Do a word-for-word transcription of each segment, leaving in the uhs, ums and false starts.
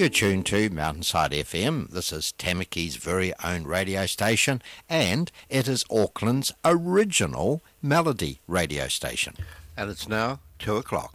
You're tuned to Mountainside F M. This is Tamaki's very own radio station, and it is Auckland's original melody radio station. And it's now two o'clock.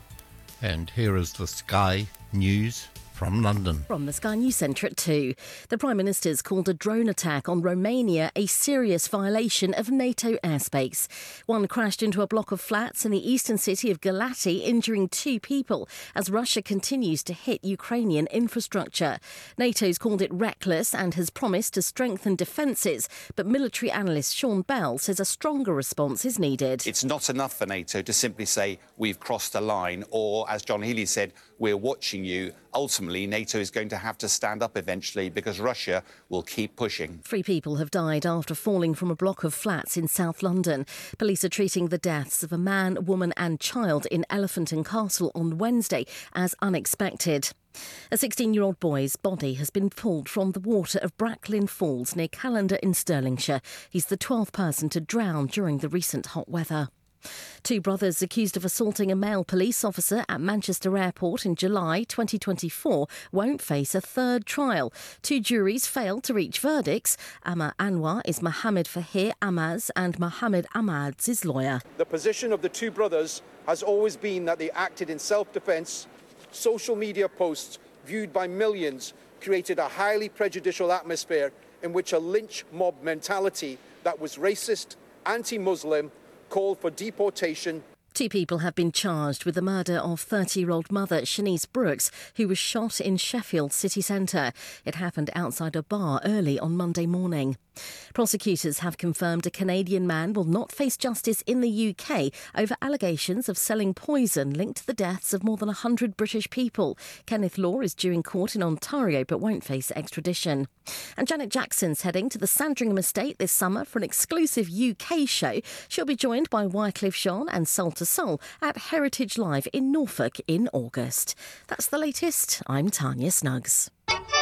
And here is the Sky News from London. From the Sky News Centre at two. The Prime Minister's called a drone attack on Romania a serious violation of NATO airspace. One crashed into a block of flats in the eastern city of Galati, injuring two people as Russia continues to hit Ukrainian infrastructure. NATO's called it reckless and has promised to strengthen defences, but military analyst Sean Bell says a stronger response is needed. It's not enough for NATO to simply say we've crossed a line, or, as John Healey said, we're watching you. Ultimately, NATO is going to have to stand up eventually because Russia will keep pushing. Three people have died after falling from a block of flats in South London. Police are treating the deaths of a man, woman and child in Elephant and Castle on Wednesday as unexpected. A sixteen-year-old boy's body has been pulled from the water of Bracklin Falls near Callander in Stirlingshire. He's the twelfth person to drown during the recent hot weather. Two brothers accused of assaulting a male police officer at Manchester Airport in July twenty twenty-four won't face a third trial. Two juries failed to reach verdicts. Amma Anwar is Mohammed Fahir Amaz and Mohammed Ahmad's lawyer. The position of the two brothers has always been that they acted in self-defence. Social media posts viewed by millions created a highly prejudicial atmosphere in which a lynch mob mentality that was racist, anti-Muslim, called for deportation. Two people have been charged with the murder of thirty-year-old mother Shanice Brooks, who was shot in Sheffield city centre. It happened outside a bar early on Monday morning. Prosecutors have confirmed a Canadian man will not face justice in the U K over allegations of selling poison linked to the deaths of more than one hundred British people. Kenneth Law is due in court in Ontario but won't face extradition. And Janet Jackson's heading to the Sandringham estate this summer for an exclusive U K show. She'll be joined by Wycliffe Jean and Soul to Soul at Heritage Live in Norfolk in August. That's the latest. I'm Tanya Snuggs.